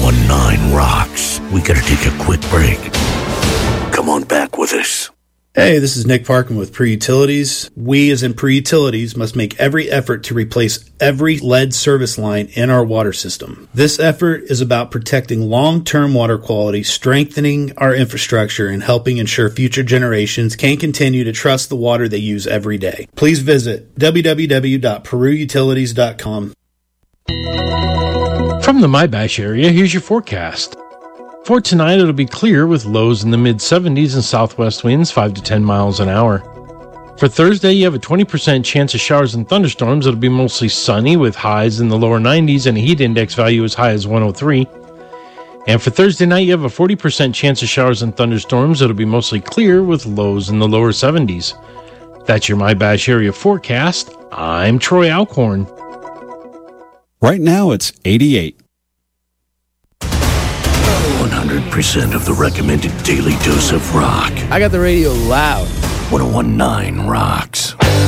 1019 Rocks. We gotta take a quick break. Come on back with us. Hey, this is Nick Parkin with Pre-Utilities. We, as in Pre-Utilities, must make every effort to replace every lead service line in our water system. This effort is about protecting long-term water quality, strengthening our infrastructure, and helping ensure future generations can continue to trust the water they use every day. Please visit www.peruutilities.com. From the MyBash area, here's your forecast. For tonight, it'll be clear with lows in the mid-70s and southwest winds 5 to 10 miles an hour. For Thursday, you have a 20% chance of showers and thunderstorms. It'll be mostly sunny with highs in the lower 90s and a heat index value as high as 103. And for Thursday night, you have a 40% chance of showers and thunderstorms. It'll be mostly clear with lows in the lower 70s. That's your MyBash area forecast. I'm Troy Alcorn. Right now, it's 88. 100% of the recommended daily dose of rock. I got the radio loud. 1019 Rocks.